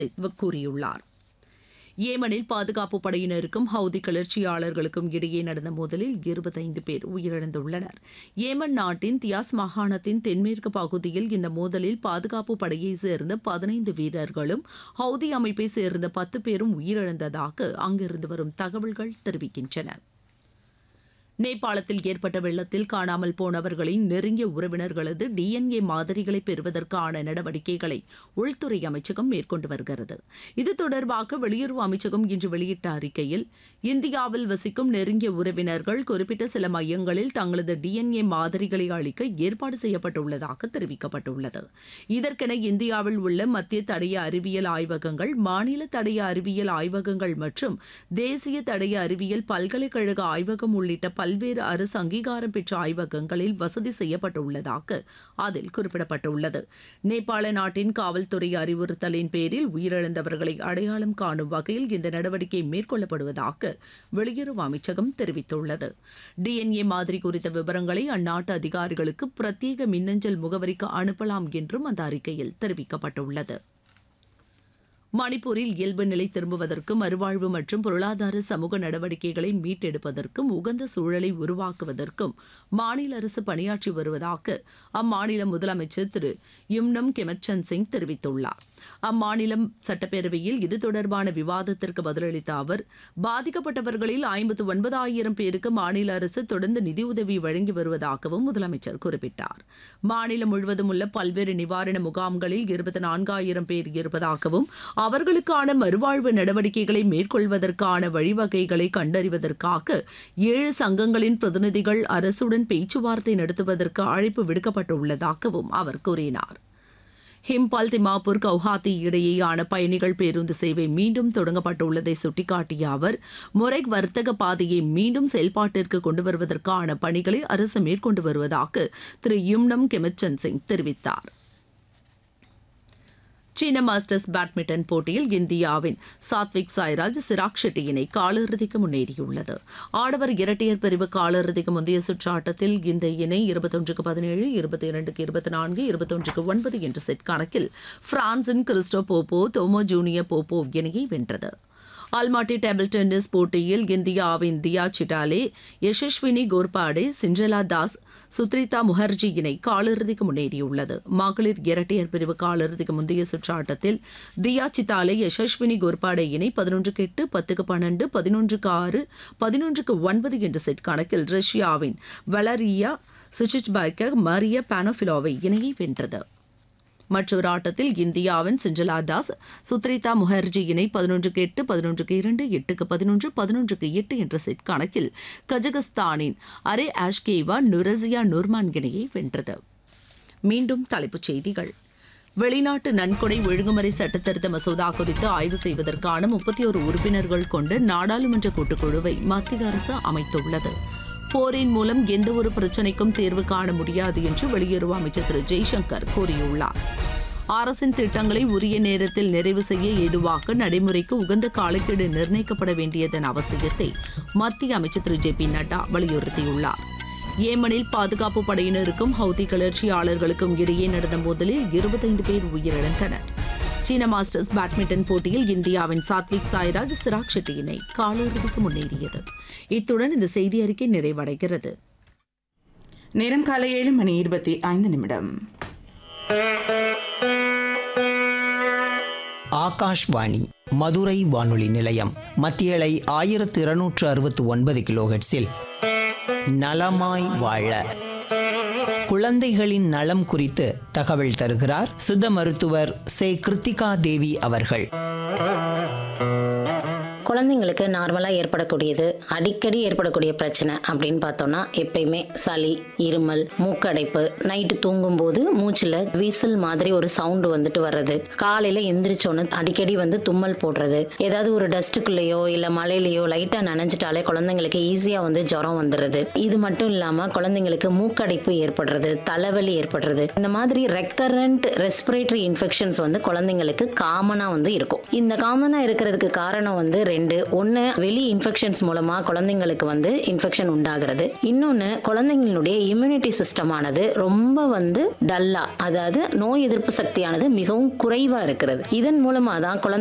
கூறியுள்ளார். ஏமனில் பாதுகாப்பு படையினருக்கும் ஹவுதி கிளர்ச்சியாளர்களுக்கும் இடையே நடந்த மோதலில் 25 பேர் உயிரிழந்துள்ளனர். ஏமன் நாட்டின் தியாஸ் மாகாணத்தின் தென்மேற்கு பகுதியில் இந்த மோதலில் பாதுகாப்பு படையைச் சேர்ந்த 15 வீரர்களும் ஹவுதி அமைப்பை சேர்ந்த 10 பேரும் உயிரிழந்ததாக அங்கிருந்து வரும் தகவல்கள் தெரிவிக்கின்றன. நேபாளத்தில் ஏற்பட்ட வெள்ளத்தில் காணாமல் போனவர்களின் நெருங்கிய உறவினர்களது டிஎன்ஏ மாதிரிகளை பெறுவதற்கான நடவடிக்கைகளை உள்துறை அமைச்சகம் மேற்கொண்டு வருகிறது. இது தொடர்பாக வெளியுறவு அமைச்சகம் இன்று வெளியிட்ட அறிக்கையில், இந்தியாவில் வசிக்கும் நெருங்கிய உறவினர்கள் குறிப்பிட்ட சில மையங்களில் தங்களது டிஎன்ஏ மாதிரிகளை அளிக்க ஏற்பாடு செய்யப்பட்டுள்ளதாக தெரிவிக்கப்பட்டுள்ளது. இதற்கென இந்தியாவில் உள்ள மத்திய தடய அறிவியல் ஆய்வகங்கள், மாநில தடய அறிவியல் ஆய்வகங்கள் மற்றும் தேசிய தடய அறிவியல் பல்கலைக்கழக ஆய்வகம் உள்ளிட்ட பல்வேறு அரசு அங்கீகாரம் பெற்ற ஆய்வகங்களில் வசதி செய்யப்பட்டுள்ளதாக அதில் குறிப்பிடப்பட்டுள்ளது. நேபாள நாட்டின் காவல்துறை அறிவுறுத்தலின் பேரில் உயிரிழந்தவர்களை அடையாளம் காணும் வகையில் இந்த நடவடிக்கை மேற்கொள்ளப்படுவதாக வெளியுறவு அமைச்சகம் தெரிவித்துள்ளது. டிஎன்ஏ மாதிரி குறித்த விவரங்களை அந்நாட்டு அதிகாரிகளுக்கு பிரத்யேக மின்னஞ்சல் முகவரிக்கு அனுப்பலாம் என்றும் அந்த அறிக்கையில் தெரிவிக்கப்பட்டுள்ளது. மணிப்பூரில் இயல்பு நிலை திரும்புவதற்கும் மறுவாழ்வு மற்றும் பொருளாதார சமூக நடவடிக்கைகளை மீட்டெடுப்பதற்கும் உகந்த சூழலை உருவாக்குவதற்கும் மாநில அரசு பணியாற்றி வருவதாக அம்மாநில முதலமைச்சர் திரு யும்னம் கெமச்சந்த் சிங் தெரிவித்துள்ளார். அம்மாநிலம் சட்டப்பேரவையில் இது தொடர்பான விவாதத்திற்கு பதிலளித்த அவர், பாதிக்கப்பட்டவர்களில் 59,000 பேருக்கு மாநில அரசு தொடர்ந்து நிதியுதவி வழங்கி வருவதாகவும் முதலமைச்சர் குறிப்பிட்டார். மாநிலம் முழுவதும் உள்ள பல்வேறு நிவாரண முகாம்களில் 24,000 பேர் இருப்பதாகவும் அவர்களுக்கான மறுவாழ்வு நடவடிக்கைகளை மேற்கொள்வதற்கான வழிவகைகளை கண்டறிவதற்காக 7 சங்கங்களின் பிரதிநிதிகள் அரசுடன் பேச்சுவார்த்தை நடத்துவதற்கு அழைப்பு விடுக்கப்பட்டுள்ளதாகவும் அவர் கூறினார். ஹிம்பால், திமாப்பூர், கவுஹாத்தி இடையேயான பயணிகள் பேருந்து சேவை மீண்டும் தொடங்கப்பட்டுள்ளதை சுட்டிக்காட்டிய அவர், மொரேக் வர்த்தக பாதையை மீண்டும் செயல்பாட்டிற்கு கொண்டு வருவதற்கான பணிகளை அரசு மேற்கொண்டு வருவதாக திரு யும்னம் கெமச்சந்த் சிங் தெரிவித்தார். சீன மாஸ்டர்ஸ் பேட்மிண்டன் போட்டியில் இந்தியாவின் சாத்விக் சாய்ராஜ், சிராக் ஷெட்டி இணை காலிறுதிக்கு முன்னேறியுள்ளது. ஆடவர் இரட்டையர் பிரிவு காலிறுதிக்கு முந்தைய சுற்று ஆட்டத்தில் இந்த இணை 21-17, 22-24, 21-9 என்ற செட் கணக்கில் பிரான்சின் கிறிஸ்டோ போப்போ, தோமோ ஜூனியர் போப்போவ் இணையை வென்றது. அல்மாட்டி டேபிள் டென்னிஸ் போட்டியில் இந்தியாவின் தியா சிட்டாலே, யசஸ்வினி கோர்பாடே, சிண்ட்ரெலா தாஸ், சுத்ரிதா முகர்ஜி இணை காலிறுதிக்கு முன்னேறியுள்ளது. மகளிர் இரட்டையர் பிரிவு காலிறுதிக்கு முந்தைய சுற்று ஆட்டத்தில் தியா சித்தாலே, யசஸ்வினி கோர்பாடே இணை 11-8, 10-12, 11-6, 11-9 என்ற செட் கணக்கில் ரஷ்யாவின் வலரியா சுச்சிச்பைக்க, மரியா பானோஃபிலோவை இணையை வென்றது. மற்றொரு ஆட்டத்தில் இந்தியாவின் சிண்ட்ரெலா தாஸ், சுத்ரிதா முகர்ஜி இணை 11-8, 11-2, 8-11, 11-8 என்ற செட் கணக்கில் கஜகஸ்தானின் அரே ஆஷ்கேவா, நுரசியா நூர்மான் இணையை வென்றது. மீண்டும் தலைப்புச் செய்திகள். வெளிநாட்டு நன்கொடை ஒழுங்குமுறை சட்டத்திருத்த மசோதா குறித்து ஆய்வு செய்வதற்கான 31 உறுப்பினர்கள் கொண்ட நாடாளுமன்ற கூட்டுக்குழுவை மத்திய அரசு அமைத்துள்ளது. போரின் மூலம் எந்த ஒரு பிரச்சினைக்கும் தீர்வு காண முடியாது என்று வெளியுறவு அமைச்சர் திரு ஜெய்சங்கர் கூறியுள்ளார். அரசின் திட்டங்களை உரிய நேரத்தில் நிறைவு செய்ய ஏதுவாக நடைமுறைக்கு உகந்த காலக்கெடு நிர்ணயிக்கப்பட வேண்டியதன் அவசியத்தை மத்திய அமைச்சர் திரு ஜே பி நட்டா வலியுறுத்தியுள்ளார். ஏமனில் பாதுகாப்பு படையினருக்கும் ஹவுதி கிளர்ச்சியாளர்களுக்கும் இடையே நடந்த மோதலில் 25 பேர் உயிரிழந்தனர். சீன மாஸ்டர்ஸ் பேட்மிண்டன் போட்டியில் இந்தியாவின் சாத்விக் சாய்ராஜ், சிராக் ஷெட்டி இணை காலிறுதிக்கு முன்னேறியது. இத்துடன் இந்த செய்தி அறிக்கை நிறைவடைகிறது. நேரம் காலை 7:25. ஆகாஷ்வாணி மதுரை வானொலி நிலையம். மத்திய அலை 1269 கிலோஹெர்ட்ஸில் நலமாய் வாழ குழந்தைகளின் நலம் குறித்து தகவல் தருகிறார் சித்த மருத்துவர் சே கிருத்திகா தேவி அவர்கள். குழந்தைங்களுக்கு நார்மலாக ஏற்படக்கூடியது, அடிக்கடி ஏற்படக்கூடிய பிரச்சனை அப்படின்னு பார்த்தோம்னா, எப்பயுமே சளி, இருமல், மூக்கடைப்பு, நைட்டு தூங்கும்போது மூச்சில் வீசல் மாதிரி ஒரு சவுண்டு வந்துட்டு வர்றது, காலையில் எந்திரிச்சோன்னு அடிக்கடி தும்மல் போடுறது, ஏதாவது ஒரு டஸ்ட்டுக்குள்ளேயோ இல்லை மழையிலையோ லைட்டாக நனைஞ்சிட்டாலே குழந்தைங்களுக்கு ஈஸியாக ஜுரம் வந்துடுறது. இது மட்டும் இல்லாமல் குழந்தைங்களுக்கு மூக்கடைப்பு ஏற்படுறது, தலைவலி ஏற்படுறது, இந்த மாதிரி ரெக்கரண்ட் ரெஸ்பிரேட்டரி இன்ஃபெக்ஷன்ஸ் குழந்தைங்களுக்கு காமனாக இருக்கும். இந்த காமனாக இருக்கிறதுக்கு காரணம் 2. ஒன்று வெளி இன்ஃபெக்ஷன்ஸ் மூலமா குழந்தைங்களுக்கு வந்து இன்ஃபெக்ஷன் உண்டாகிறது. இன்னொன்று குழந்தைங்களுடைய இம்யூனிட்டி சிஸ்டமானது ரொம்ப வந்து டல்லா, அதாவது நோய் எதிர்ப்பு சக்தியானது மிகவும் குறைவா இருக்கிறது. இதன் மூலமா தான்